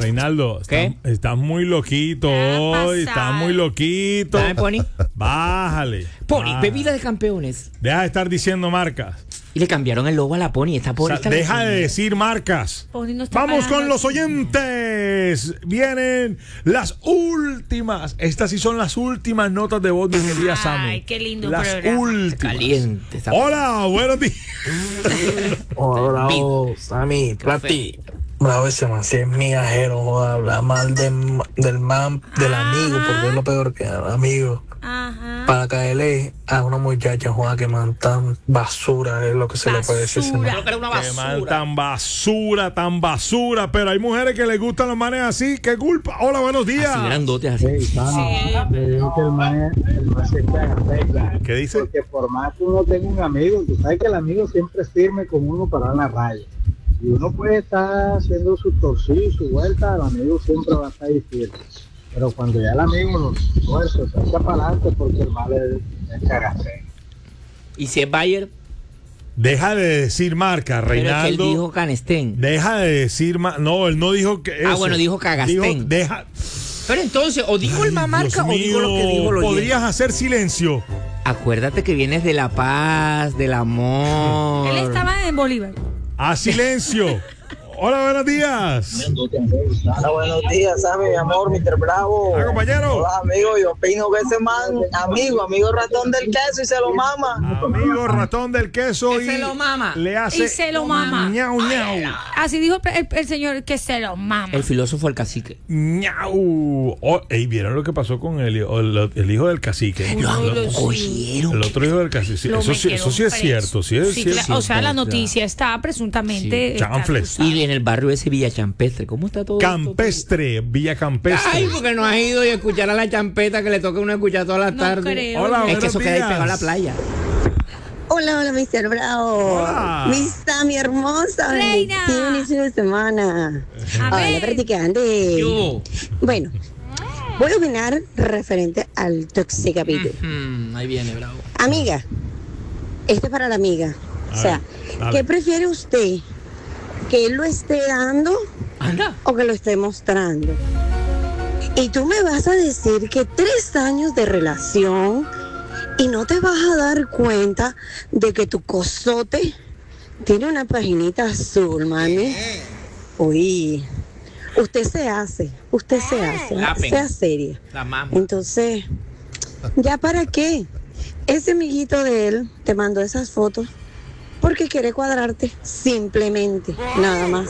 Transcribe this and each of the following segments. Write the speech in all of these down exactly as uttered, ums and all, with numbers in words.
Reinaldo, ¿Qué? Estás, estás muy loquito hoy, estás muy loquito. Dame, Pony. Bájale. Pony, bájale. bebida de campeones. Deja de estar diciendo marcas. Y le cambiaron el logo a la Pony. Esta O Pony sea, está deja loca. de decir marcas. Pony no está Vamos pagando. con los oyentes. Vienen las últimas. Estas sí son las últimas notas de voz de mi querida Sammy. Ay, qué lindo Las programa. últimas. Caliente. esa- Hola, buenos días. Hola, bravo, Sammy, Plati. Bravo, ese man, si es migajero, joda, habla mal de- del man, del amigo, porque es lo peor que el amigo. Ajá. Para caerle a una muchacha, joda, que man tan basura, es lo que se le puede decir. ese man. Basura. Creo que era una Que man basura. tan basura, tan basura. Pero hay mujeres que les gustan los manes así. ¿Qué culpa? Hola, buenos días. Así grandotes, así. Sí, Sammy, le digo que el man, el man se caga, pega. ¿Qué dice? Porque por más que uno tenga un amigo, tú sabes que el amigo siempre es firme con uno para dar la raya. Y uno puede estar haciendo su torcido, su vuelta, el amigo siempre va a estar ahí firme. Pero cuando ya el amigo lo fuerza, se echa para adelante porque el mal es, es cagaste. Y si es Bayer, Deja de decir marca, pero es que él Reinaldo. dijo Canestén. Deja de decir marca. No, él no dijo que eso. Ah, bueno, dijo Cagastén. Dijo, deja. Pero entonces, o dijo el Dios mamarca o dijo lo que mío, dijo lo podrías hacer silencio. Acuérdate que vienes de la paz, del amor. Él estaba en Bolívar. A silencio. Hola, buenos días. Hola, buenos días, Sammy, mi amor, mister Bravo. Hola, compañero. Hola, amigo, yo opino que ese man, amigo, amigo ratón del queso y se lo mama. Amigo ratón del queso Que y se lo mama. le hace Y se lo mama. ñau ñau. Así dijo el, el señor que se lo mama. El filósofo, el cacique. ñau. Oh, ey, ¿vieron lo que pasó con el, el, el hijo del cacique? Lo el, Cogieron. el otro hijo del cacique. Sí, Lo eso, sí, eso sí es metieron cierto. preso. Sí es Sí, cierto. claro, o sea, la verdad. noticia está presuntamente. Sí. está Chanfles. acusada. Y en el barrio ese Villa Campestre. ¿Cómo está todo? Campestre, Villa Campestre. Ay, porque no has ido y escuchar a la champeta que le toca a uno escuchar toda la No tarde. creo. Hola, Es buenos que eso queda ahí días. pegado a la playa. Hola, hola, mister Bravo. Hola. Mi Sammy hermosa. Reina. Bendición, inicio de semana. A Hola, ver. practicante. Yo. Bueno, voy a opinar referente al Toxicapítulo. Mm, ahí viene, bravo. Amiga, este es para la amiga. A O sea, ver, dale. ¿qué prefiere usted? ¿Que él lo esté dando Anda. o que lo esté mostrando? Y tú me vas a decir que tres años de relación y no te vas a dar cuenta de que tu cosote tiene una paginita azul, mami. Uy, usted se hace, usted se hace, La pena. sea seria. La mamá. Entonces, ¿ya para qué? Ese amiguito de él te mandó esas fotos porque quiere cuadrarte, simplemente, nada más.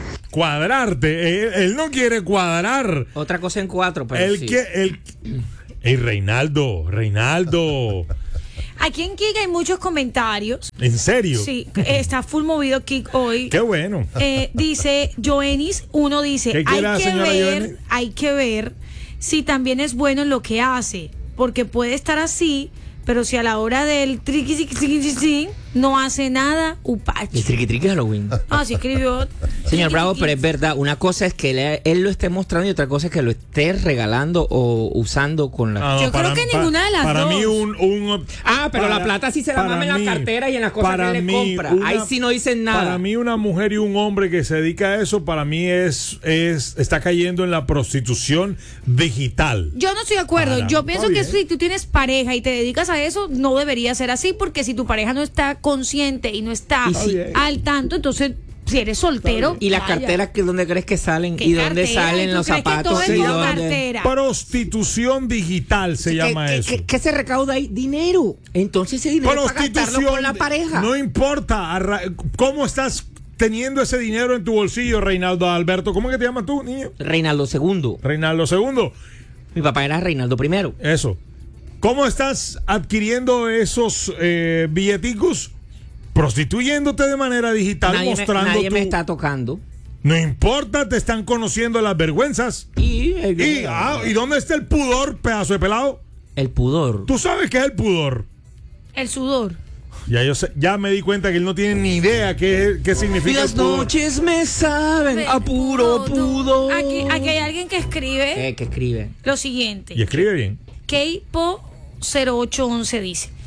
Cuadrarte. Él, él no quiere cuadrar. Otra cosa en cuatro, pero Él sí. que. Él... Ey, Reinaldo, Reinaldo. Aquí en Kik hay muchos comentarios. ¿En serio? Sí, está full movido Kik hoy. Qué bueno. Eh, dice Joenis, uno dice, ¿Qué hay quiere la que señora ver, Joenis? hay que ver si también es bueno en lo que hace, porque puede estar así, pero si a la hora del triqui triqui, triqui, triqui, no hace nada, upache. El triqui triqui Halloween. Así escribió. Señor triqui, Bravo, triqui. pero es verdad, una cosa es que él, él lo esté mostrando y otra cosa es que lo esté regalando o usando con la... Ah, no, Yo creo que ninguna de las para dos. mí un, un Ah, pero para- la plata sí se la para mama en la mí- cartera y en las cosas para que él le mí compra. una- Ahí sí no dicen nada. Para mí una mujer y un hombre que se dedica a eso, para mí es, es está cayendo en la prostitución digital. Yo no estoy de acuerdo. Para, Yo está pienso que bien. si tú tienes pareja y te dedicas a eso, no debería ser así, porque si tu pareja no está consciente y no está Y si- al tanto, entonces si eres soltero. ¿Y las vaya. carteras que dónde crees que salen? ¿Qué ¿Y dónde cartera? salen ¿Tú los crees que zapatos? todo es ¿Y por dónde? cartera? Prostitución digital se ¿Qué- llama qué- eso. qué- qué se recauda ahí? Dinero. Entonces ese dinero es para gastarlo con la pareja. No importa arra- cómo estás teniendo ese dinero en tu bolsillo, Reinaldo Alberto. ¿Cómo es que te llamas tú, niño? Reinaldo segundo. Reinaldo segundo. Mi papá era Reinaldo primero. Eso. ¿Cómo estás adquiriendo esos eh, billeticos? Prostituyéndote de manera digital, Nadie, me, mostrando nadie me tu- está tocando. No importa, te están conociendo las vergüenzas. Y, el, Y, ah, ¿y dónde está el pudor, pedazo de pelado? el pudor. ¿Tú sabes qué es el pudor? El sudor. Ya yo sé, ya me di cuenta que él no tiene ni idea qué, qué Y significa el las pudor. noches me saben a puro No, no. pudor. Aquí, aquí hay alguien que escribe Eh, ¿Qué escribe? lo siguiente. Y escribe bien. Keipo cero ocho once dice: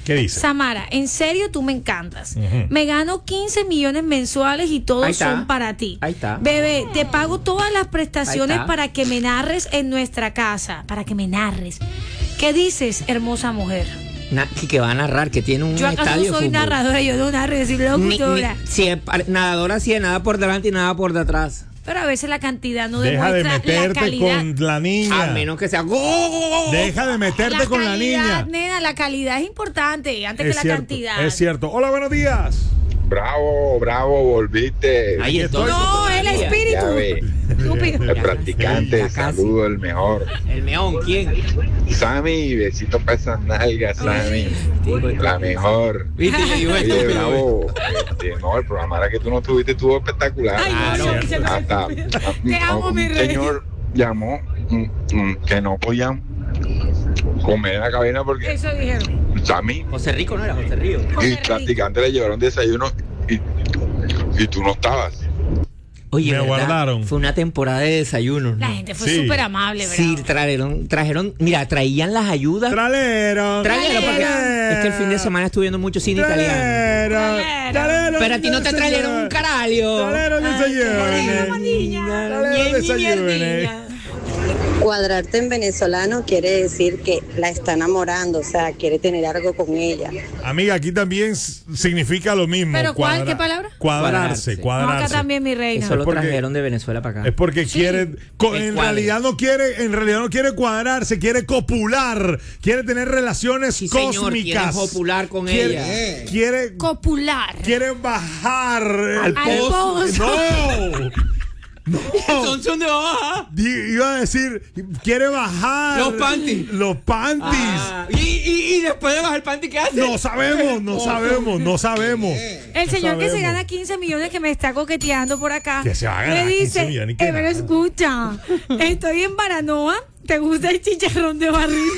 ¿Qué dice? Samara, en serio tú me encantas. Ujú. Me gano quince millones mensuales y Ahí todos está. son para ti. Ahí está. Bebé, te pago todas las Ahí prestaciones está. para que me narres en nuestra casa. Para que me narres. ¿Qué dices, hermosa mujer? Na- que, que va a narrar, que tiene un Yo acaso estadio de soy fútbol. narradora, yo no narro, yo soy Ni- locutora. ni- si es pa- nadadora, sí, nada por delante y nada por detrás. Pero a veces la cantidad no Deja de demuestra la meterte calidad. con la niña. A menos que sea ¡Gol! Deja de meterte con la calidad, niña. nena, la calidad es importante antes que Es la cierto, cantidad. es cierto. Hola, buenos días. Bravo, bravo, volviste. Ahí estoy. estoy. No, el Ya espíritu. ve, Estúpido. el practicante, Ya casi. saludo, el mejor. El meón, ¿quién? Sammy, besito para esas nalgas, Sammy. La mejor. Viste, yo digo Oye, estúpido. bravo. Este, no, el programa era que tú no tuviste estuvo espectacular. Ay, Claro. no, yo- yo- Hasta Te amo, un mi rey. señor llamó mm, mm, que no podían comer en la cabina porque Eso dijeron. Sammy José Rico no era José Río. y José el practicante le llevaron desayuno y, y tú no estabas. Oye, Me ¿verdad? guardaron. Fue una temporada de desayunos. ¿no? La gente fue Sí. súper amable, ¿verdad? Sí, trajeron, trajeron, mira, traían las ayudas. Tralero. Trajeron porque Tralero. es que el fin de semana estuve viendo mucho cine italiano. Tralero. Tralero. Pero a ti no te trajeron un caralho. Tralero desayuno. niña. Tralero desayuno. Cuadrarte en venezolano quiere decir que la está enamorando, o sea, quiere tener algo con ella. Amiga, aquí también s- significa lo mismo. ¿Pero cuál? cuadra- ¿Qué palabra? Cuadrarse, Cuadrarse. No, cuadrarse. acá también, mi reina. Eso lo porque- trajeron de Venezuela para acá. Es porque quiere, co- El en cuadre. realidad no quiere, en realidad no quiere cuadrarse, quiere copular, quiere tener relaciones Sí, señor, cósmicas. quiere copular con quiere, ella. Quiere, Copular. quiere bajar Al el pozo. No. No. Son, son de baja. Di- Iba a decir, quiere bajar Los panties. Los panties. Ah, y, y, y después de bajar el panty, ¿qué hace? No sabemos, no sabemos, no sabemos. El señor que se sabemos. gana quince millones que me está coqueteando por acá. Que se va a ganar me quince dice, millones, ¿qué eh, pero nada? escucha, estoy en Baranoa, ¿te gusta el chicharrón de barril?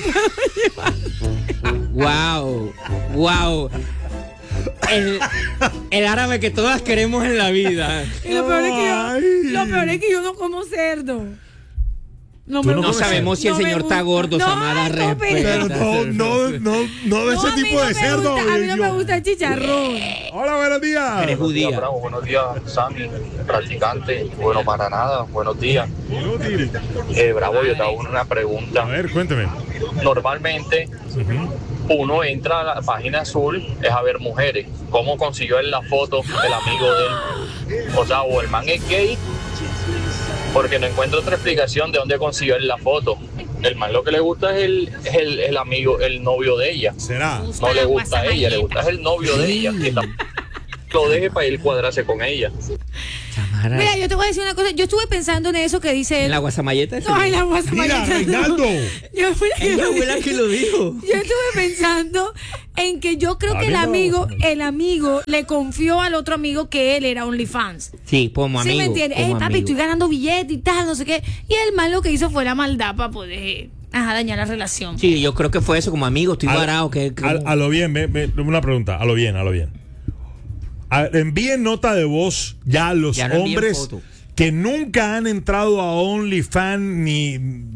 Wow, wow. El, el árabe que todas queremos en la vida. Y lo peor es que Ay. yo, lo peor es que yo no como cerdo. No, Tú me no No gusta. sabemos si el No me señor está gusta. gordo, No, Samara, estúpido. Pero respeta. no, no, no, no de No, ese a mí tipo no de me cerdo. gusta, a mí no yo- me gusta el chicharrón. Hola, buenos días. Eres judía. Bravo, buenos días, Sammy, practicante. Bueno, para nada, buenos días. Inútil. Eh, Bravo, yo te hago una A pregunta. ver, cuénteme. Normalmente, uno entra a la página azul, es a ver mujeres. ¿Cómo consiguió él la foto del amigo de él? O sea, o el man es gay, porque no encuentro otra explicación de dónde consiguió él la foto. El man lo que le gusta es el, es el, el amigo, el novio de ella. ¿Será? No le gusta a ella, le gusta es el novio de ella. Que tam- lo deje para ir cuadrarse con ella. Samara, Mira, yo te voy a decir una cosa. Yo estuve pensando en eso que dice en él. la guasamayeta. No, en la Mira, guasamayeta, no. Reinaldo. Yo, mira, Es la yo- abuela que lo dijo. Yo estuve pensando en que yo creo Ah, que el mira, amigo, vamos a ver. el amigo le confió al otro amigo que él era OnlyFans. Sí, como ¿Sí amigo. me entiendes? como Eh, papi, amigo. estoy ganando billetes y tal, no sé qué. Y el mal lo que hizo fue la maldad para poder ajá, dañar la relación. Sí, yo creo que fue eso, como amigo, estoy A- varado. Que, que- A, a lo bien, ve- ve, una pregunta, a lo bien, a lo bien. A- envíen nota de voz ya a los Ya no envíen hombres foto. que nunca han entrado a OnlyFans ni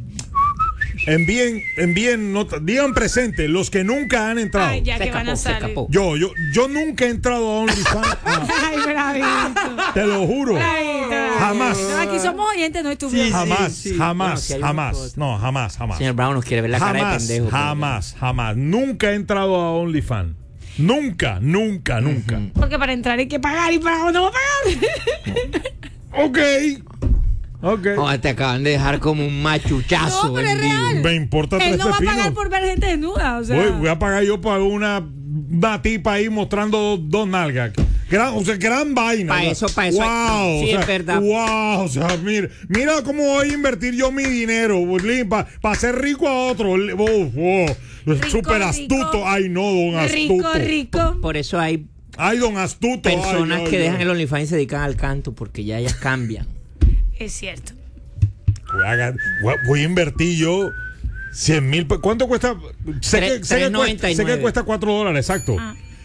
envíen, envíen nota, digan presente los que nunca han entrado. Ay, ya Se que van a escapó, se salir. escapó. Yo, yo, yo nunca he entrado a OnlyFans. Ah, Ay, bravito. te lo juro. Bravito, bravito. Jamás. No, aquí somos oyentes, no estúpidos. Jamás, sí. jamás, Bueno, si hay una jamás. foto. No, jamás, jamás. Señor Brown nos quiere ver la cara de Jamás, pendejo. pero- jamás, jamás. Nunca he entrado a OnlyFans. Nunca, nunca, nunca. Porque para entrar hay que pagar y para no va a pagar. Ok. Ok. No, te acaban de dejar como un machuchazo. No, pero es vendido. real. Me importa Él tres no va a pagar pepinos. por ver gente desnuda. O sea, Voy, voy a pagar yo por una, una tipa ahí mostrando dos, dos nalgas. Gran, o sea, gran vaina. Pa' o sea, eso, pa' eso. Wow, Sí, o sea, es verdad. Wow, o sea, mira, mira cómo voy a invertir yo mi dinero para ser rico a otro. Oh, oh, Rico, Súper rico. astuto. Ay, no, don astuto. rico, rico. Por eso hay Ay, don astuto. personas ay, ay, que ay. dejan el OnlyFans y se dedican al canto porque ya ellas cambian. Es cierto. Voy a, gan- voy a- voy a invertir yo cien mil. pe- ¿Cuánto cuesta? Sé, Tres- que, sé, que tres noventa cuesta y sé que nueve. cuesta cuatro dólares, exacto. Ah.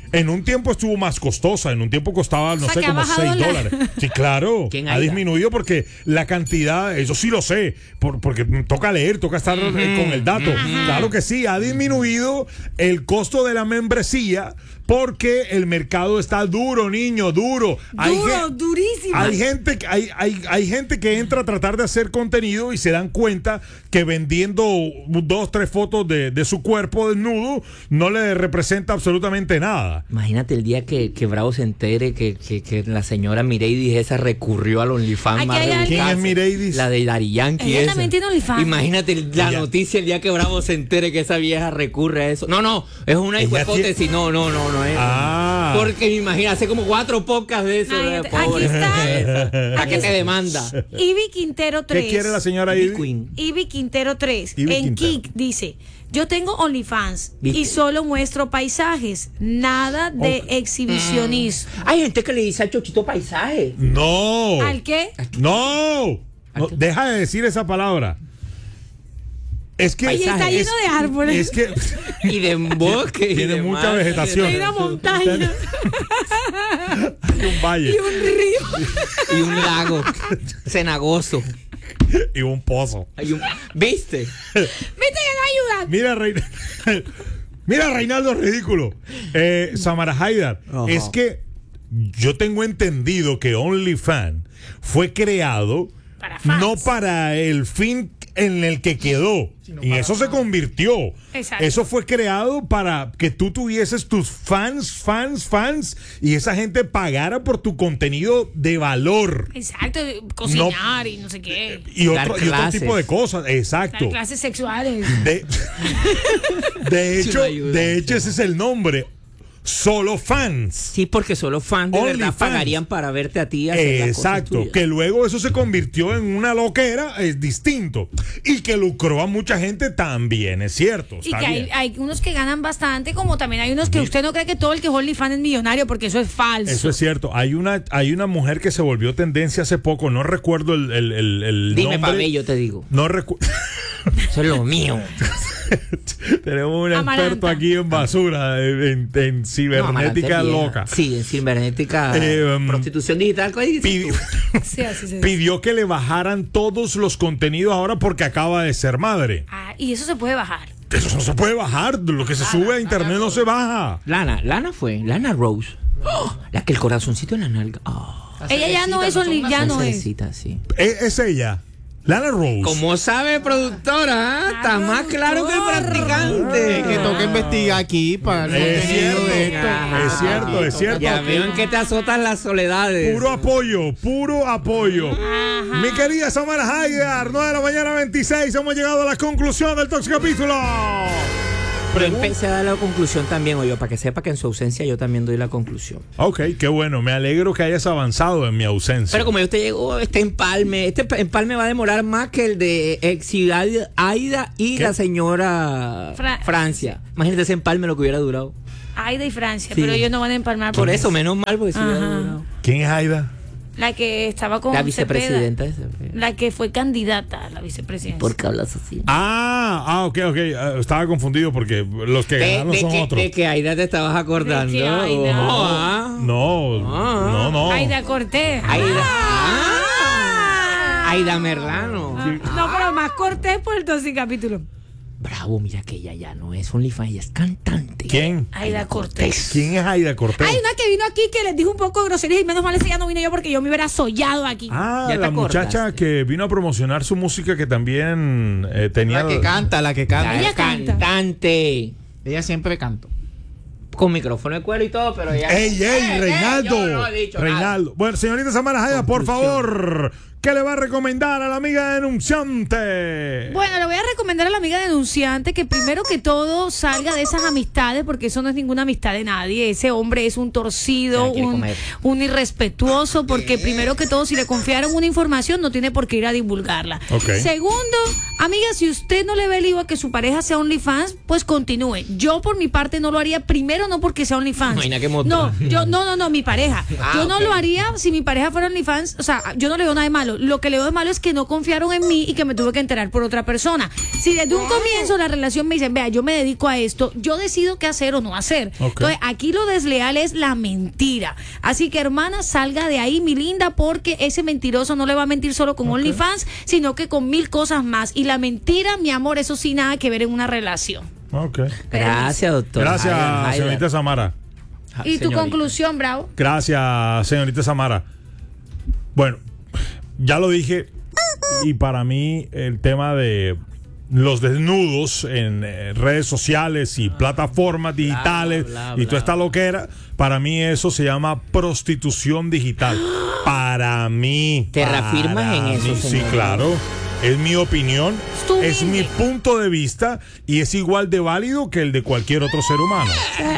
En un tiempo estuvo más costosa, en un tiempo costaba, no O sea, sé, que ha como bajado seis la- dólares. Sí, claro. ¿Quién Ha Aida? disminuido porque la cantidad, eso sí lo sé, por- porque toca leer, toca estar eh, con el dato. Claro que sí, ha disminuido el costo de la membresía porque el mercado está duro, niño, duro. Hay Duro, gen- durísimo. Hay gente, que- hay, hay, hay gente que entra a tratar de hacer contenido y se dan cuenta que vendiendo dos, tres fotos de, de su cuerpo desnudo no le representa absolutamente nada. Imagínate el día que, que Bravo se entere que, que, que la señora Mireidis esa recurrió al OnlyFans Aquí más hay alguien- ¿Quién es rebuscarse. Mireidis? La de Daddy Yankee Ella esa. también tiene OnlyFans. Imagínate el- la Ella- noticia el día que Bravo se entere que esa vieja recurre a eso. No, no, es una Ella hipótesis. No, no, no, no es. Ah. Porque me imagino, hace como cuatro podcasts de eso. Ay, eh, aquí pobre. está. ¿A qué te demanda? Ivy Quintero tres. ¿Qué quiere la señora Ivy Ivy? Queen. Ivy Quintero tres. Ivy en Quintero. Kik dice: yo tengo OnlyFans ¿Viste? y solo muestro paisajes, nada de exhibicionismo. Hay gente que le dice al chochito paisaje. No. ¿Al qué? No. No, deja de decir esa palabra. Es que Oye, está es- lleno de árboles. Es que Y de bosque. y Tiene de mucha mar. vegetación. Hay una montaña hay un valle y un río. Y un lago cenagoso. y un pozo. Hay un... ¿Viste? Viste que no ayudan. Mira, Rein- Mira, Reinaldo, ridículo. Eh, Samara Haidar, Ajá. es que yo tengo entendido que OnlyFans fue creado Para fans. no para el fin en el que quedó. Y eso se convirtió. Exacto. Eso fue creado para que tú tuvieses tus fans, fans, fans y esa gente pagara por tu contenido de valor. Exacto, cocinar y no sé qué. Y Dar otro, y otro clases. tipo de cosas. Dar Exacto. clases sexuales. De, de Sí, hecho, no ayuda, de hecho sí. ese es el nombre. Solo fans. Sí, porque solo fans de Only verdad fans. pagarían para verte a ti hacer las cosas Exacto, tuyas. que luego eso se convirtió en una loquera, es distinto. Y que lucró a mucha gente también, es cierto. Y Está que hay, bien. hay unos que ganan bastante, como también hay unos que usted no cree que todo el que es OnlyFans es millonario, porque eso es falso. Eso es cierto. Hay una, hay una mujer que se volvió tendencia hace poco, no recuerdo el, el, el, el Dime, nombre. papi, yo te digo. No recuerdo. Eso es lo mío. Tenemos un Amaranta. experto aquí en basura, en, en- en No, cibernética Amaranta es vieja. loca. Sí, en cibernética. Eh, um, prostitución digital. ¿cuál dices Pidi- tú? Sí, así se dice. pidió que le bajaran todos los contenidos ahora porque acaba de ser madre. Ah, y eso se puede bajar. Eso no se puede bajar. Lo que se sube a internet no se baja. Lana, Lana fue. Lana Rose. Oh, la que el corazoncito en la nalga. Oh, Ella ya no es Only, ya no es. cerecita, sí. Es, es ella, Lana Rose. Como sabe, productora, ¿ah? Está más claro que el practicante. Que toca investigar aquí para el Es contenido cierto, de esto. es cierto, es cierto. Ya veo en que te azotan las soledades. Puro apoyo, puro apoyo. Mi querida Samara Haidar, nueve de la mañana veintiséis, hemos llegado a la conclusión del tóxico capítulo. Pero empecé a dar la conclusión también, oye, para que sepa que en su ausencia yo también doy la conclusión. Ok, qué bueno, me alegro que hayas avanzado en mi ausencia. Pero como yo te llegó, este empalme, este empalme va a demorar más que el de ex Ciudad Aida y ¿Qué? la señora Fra- Francia. Imagínate ese empalme lo que hubiera durado. Aida y Francia, Sí. pero ellos no van a empalmar. Por eso, menos mal, porque si hubiera Ajá. durado. ¿Quién es Aida? La que estaba con La Cepeda. vicepresidenta de Cepeda. La que fue candidata a la vicepresidencia. ¿Por qué hablas así? Ah, ah, ok, ok. Ah, estaba confundido porque los que De, ganaron de son que, otros. de que Aida te estabas acordando. De que Aida. Oh, ah. No, Ah. no, no. Aida Cortés. Aida. Ah. Ah. Aida Merlano. No, pero más Cortés por el tóxico capítulo. Bravo, mira que ella ya no es OnlyFans, ella es cantante. ¿Quién? Aida Cortés. ¿Quién es Aida Cortés? Hay una que vino aquí que les dijo un poco de groserías y menos mal ese ya no vine yo porque yo me hubiera sollado aquí. Ah, Ya te la muchacha acordaste. que vino a promocionar su música que también eh, tenía... La que canta, la que canta. La Ella canta. cantante. Ella siempre canta. Con micrófono de cuero y todo, pero ella. ¡Ey, ey, Eh, eh, Reinaldo! yo no he dicho nada. Reinaldo. Bueno, señorita Samara Haidar, por favor, ¿qué le va a recomendar a la amiga denunciante? Bueno, le voy a recomendar a la amiga denunciante que primero que todo salga de esas amistades, porque eso no es ninguna amistad de nadie. Ese hombre es un torcido, Ya quiere un, comer. un irrespetuoso, porque primero que todo, si le confiaron una información, no tiene por qué ir a divulgarla. Ok. Segundo, amiga, si usted no le ve el lío a que su pareja sea OnlyFans, pues continúe. Yo por mi parte no lo haría, primero no porque sea OnlyFans. No hay nada que mostrar. No, yo no, no, no, mi pareja. Ah, yo no ok. lo haría si mi pareja fuera OnlyFans, o sea, yo no le veo nada de malo. malo. Lo que le veo de malo es que no confiaron en mí y que me tuve que enterar por otra persona. Si desde un comienzo la relación me dicen, vea, yo me dedico a esto, yo decido qué hacer o no hacer. Ok. Entonces, aquí lo desleal es la mentira. Así que, hermana, salga de ahí, mi linda, porque ese mentiroso no le va a mentir solo con OnlyFans, sino que con mil cosas más. Y la mentira, mi amor, eso sí nada que ver en una relación. Ok. Gracias, doctor. Gracias, Jairo, Jairo. señorita Samara. Ah, ¿Y tu señorita. conclusión, Bravo? Gracias, señorita Samara. Bueno, ya lo dije, y para mí el tema de los desnudos en eh, redes sociales y plataformas digitales bla, y bla. toda esta loquera, para mí eso se llama prostitución digital. Para mí. ¿Te para reafirmas en eso, mí. Sí, señor? claro. Es mi opinión, Tu es mi humilde. punto de vista y es igual de válido que el de cualquier otro ser humano.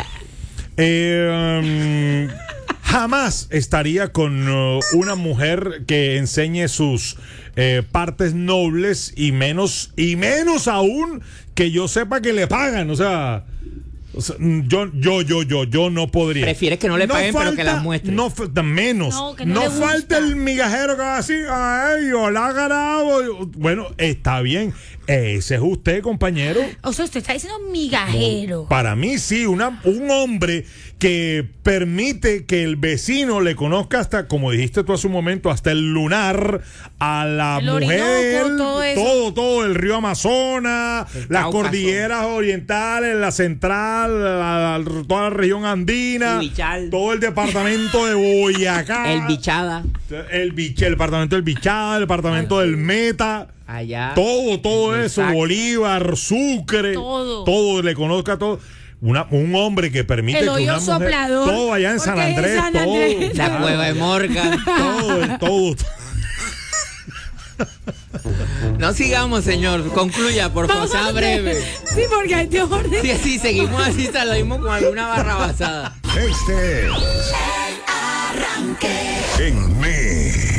Eh, um, jamás estaría con uh, una mujer que enseñe sus eh, partes nobles y menos y menos aún que yo sepa que le pagan, o sea, o sea, yo yo yo yo yo no podría. Prefieres que no le paguen, pero que las muestre. No falta menos. No, No, que no le gusta. falta el migajero que va así, ay, yo la he ganado. Bueno, está bien. Ese es usted, compañero. O sea, usted está diciendo migajero. Para mí sí, una, un hombre que permite que el vecino le conozca hasta, como dijiste tú hace un momento, hasta el lunar a la El mujer, Orinoco, todo eso. todo, todo, el río Amazonas, El las Cáucaso. cordilleras orientales, la central, la- la- toda la región andina, Ubichal. todo el departamento de Boyacá, El bichada. el, Bich- el departamento del Bichada, el departamento del Meta. Allá. Todo, todo eso, Exacto. Bolívar, Sucre, Todo. todo, le conozca todo. Una, un hombre que permite El que hoyo una mujer, soplador. todo allá en Porque San es en Andrés, San todo, Andrés. La claro, cueva de Morgan. todo, todo. No sigamos, señor. Concluya, por favor, sea breve. Sí, porque hay de orden. Sí, sí, seguimos así, salimos con alguna barra basada. Este es El Arranque en Mix.